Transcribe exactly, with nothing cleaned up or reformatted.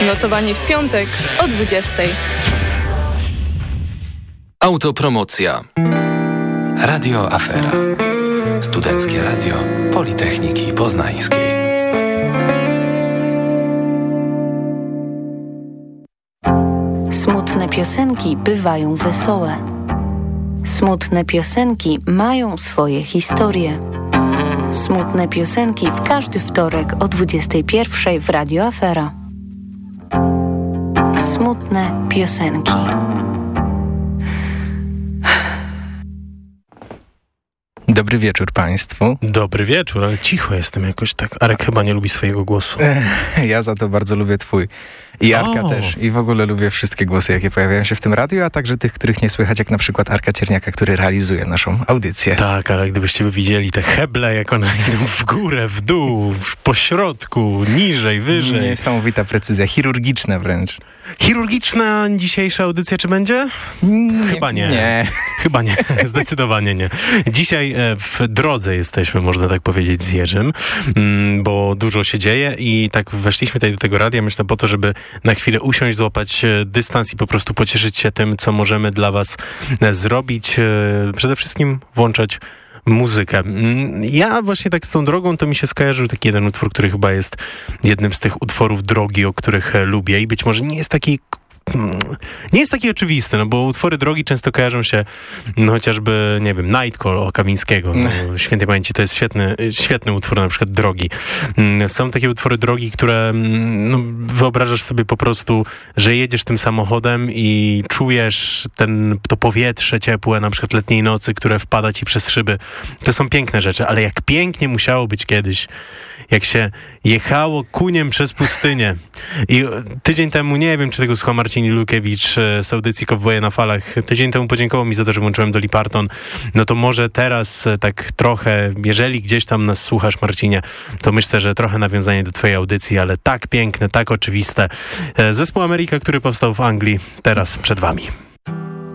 Notowanie w piątek o dwudziestej. Autopromocja. Radio Afera. Studenckie Radio Politechniki Poznańskiej. Smutne piosenki bywają wesołe. Smutne piosenki mają swoje historie. Smutne piosenki w każdy wtorek o dwudziestej pierwszej w Radio Afera. Smutne piosenki. Dobry wieczór Państwu. Dobry wieczór, ale cicho jestem jakoś tak. Arek chyba nie lubi swojego głosu. Ja za to bardzo lubię twój. I Arka o. też. I w ogóle lubię wszystkie głosy, jakie pojawiają się w tym radiu, a także tych, których nie słychać, jak na przykład Arka Cierniaka, który realizuje naszą audycję. Tak, ale gdybyście wy widzieli te heble, jak one idą w górę, w dół, w pośrodku, niżej, wyżej. Niesamowita precyzja, chirurgiczna wręcz. Chirurgiczna dzisiejsza audycja, czy będzie? Nie, Chyba nie. nie. Chyba nie, zdecydowanie nie. Dzisiaj w drodze jesteśmy, można tak powiedzieć, z Jerzym, bo dużo się dzieje i tak weszliśmy tutaj do tego radia, myślę, po to, żeby na chwilę usiąść, złapać dystans i po prostu pocieszyć się tym, co możemy dla was zrobić. Przede wszystkim włączać muzykę. Ja właśnie tak z tą drogą to mi się skojarzył taki jeden utwór, który chyba jest jednym z tych utworów drogi, o których lubię i być może nie jest taki nie jest taki oczywisty, no bo utwory drogi często kojarzą się no, chociażby, nie wiem, Nightcall o Kawińskiego. No, świętej pamięci to jest świetny, świetny utwór, na przykład Drogi. Są takie utwory drogi, które no, wyobrażasz sobie po prostu, że jedziesz tym samochodem i czujesz ten, to powietrze ciepłe, na przykład letniej nocy, które wpada ci przez szyby. To są piękne rzeczy, ale jak pięknie musiało być kiedyś, jak się jechało kuniem przez pustynię. I tydzień temu, nie wiem, czy tego słucha Marcin Ilukiewicz z audycji Kowboje na falach, tydzień temu podziękował mi za to, że włączyłem Dolly Parton. No to może teraz tak trochę, jeżeli gdzieś tam nas słuchasz, Marcinie, to myślę, że trochę nawiązanie do twojej audycji, ale tak piękne, tak oczywiste. Zespół Ameryka, który powstał w Anglii, teraz przed wami.